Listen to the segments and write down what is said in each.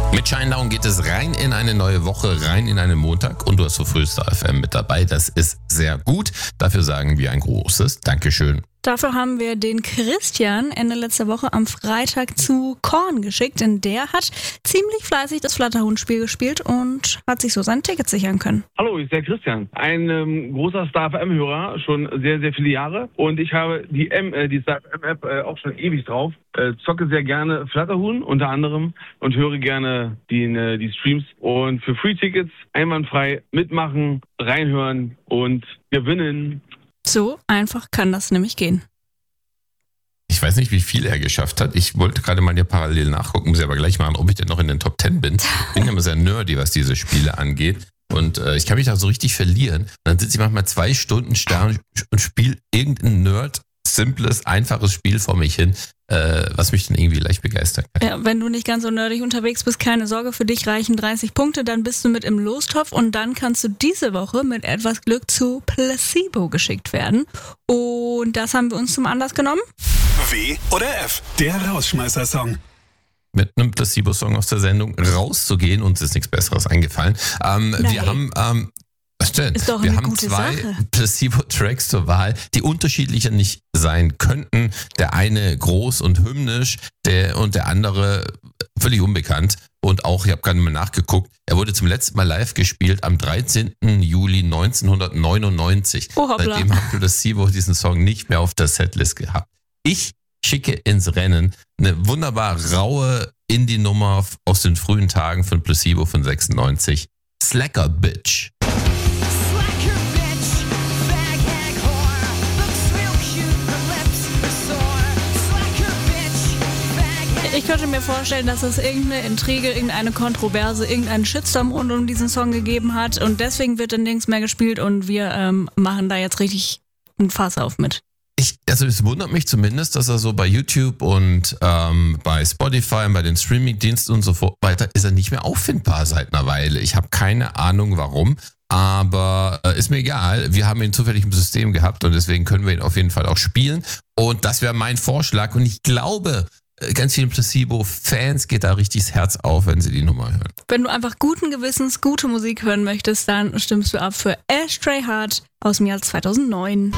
Mit Shinedown geht es rein in eine neue Woche, rein in einen Montag und du hast so Frühstar FM mit dabei. Das ist sehr gut. Dafür sagen wir ein großes Dankeschön. Dafür haben wir den Christian Ende letzter Woche am Freitag zu Korn geschickt, denn der hat ziemlich fleißig das Flatterhund-Spiel gespielt und hat sich so sein Ticket sichern können. Hallo, ich bin der Christian, ein großer Star FM-Hörer, schon sehr, sehr viele Jahre und ich habe die Star FM-App auch schon ewig drauf. Zocke sehr gerne Flatterhuhn unter anderem und höre gerne die Streams und für Free-Tickets einwandfrei mitmachen, reinhören und gewinnen. So einfach kann das nämlich gehen. Ich weiß nicht, wie viel er geschafft hat. Ich wollte gerade mal hier parallel nachgucken, muss ich aber gleich machen, ob ich denn noch in den Top 10 bin. Ich bin ja immer sehr nerdy, was diese Spiele angeht. Und ich kann mich da so richtig verlieren. Und dann sitze ich manchmal 2 Stunden da und spiele irgendein simples, einfaches Spiel vor mich hin, was mich dann irgendwie leicht begeistern kann. Ja, wenn du nicht ganz so nerdig unterwegs bist, keine Sorge, für dich reichen 30 Punkte, dann bist du mit im Lostopf und dann kannst du diese Woche mit etwas Glück zu Placebo geschickt werden. Und das haben wir uns zum Anlass genommen. W oder F, der Rausschmeißer-Song. Mit einem Placebo-Song aus der Sendung rauszugehen, uns ist nichts Besseres eingefallen. Wir haben... Was denn? Ist doch wir eine haben gute 2 Sache. Placebo-Tracks zur Wahl, die unterschiedlicher nicht sein könnten. Der eine groß und hymnisch, und der andere völlig unbekannt. Und auch, ich habe gerade mal nachgeguckt, er wurde zum letzten Mal live gespielt am 13. Juli 1999. Oh, hoppla. Seitdem hat Placebo diesen Song nicht mehr auf der Setlist gehabt. Ich schicke ins Rennen eine wunderbar raue Indie-Nummer aus den frühen Tagen von Placebo von 96. Slacker Bitch. Ich könnte mir vorstellen, dass es irgendeine Intrige, irgendeine Kontroverse, irgendeinen Shitstorm rund um diesen Song gegeben hat und deswegen wird dann nirgends mehr gespielt und wir machen da jetzt richtig ein Fass auf mit. Es wundert mich zumindest, dass er so bei YouTube und bei Spotify und bei den Streaming-Diensten und so weiter ist er nicht mehr auffindbar seit einer Weile. Ich habe keine Ahnung warum, aber ist mir egal. Wir haben ihn zufällig im System gehabt und deswegen können wir ihn auf jeden Fall auch spielen und das wäre mein Vorschlag und ich glaube, ganz vielen Placebo-Fans geht da richtig das Herz auf, wenn sie die Nummer hören. Wenn du einfach guten Gewissens gute Musik hören möchtest, dann stimmst du ab für Ashtray Heart aus dem Jahr 2009.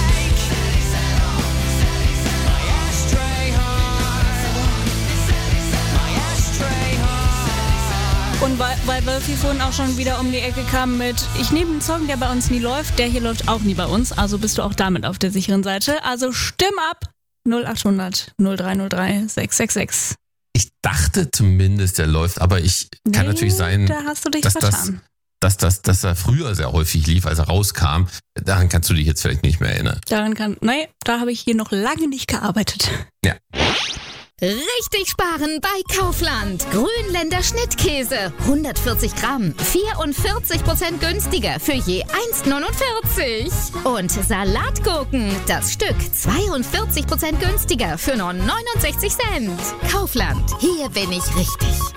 Und weil Wölfi vorhin auch schon wieder um die Ecke kam mit, ich nehme einen Song, der bei uns nie läuft, der hier läuft auch nie bei uns, also bist du auch damit auf der sicheren Seite. Also stimm ab! 0800 0303 666. Ich dachte zumindest, der läuft, aber kann natürlich sein, da hast du dich vertan. Dass er früher sehr häufig lief, als er rauskam. Daran kannst du dich jetzt vielleicht nicht mehr erinnern. Da habe ich hier noch lange nicht gearbeitet. Ja. Richtig sparen bei Kaufland. Grünländer Schnittkäse. 140 Gramm. 44% günstiger für je 1,49. Und Salatgurken. Das Stück 42% günstiger für nur 69 Cent. Kaufland. Hier bin ich richtig.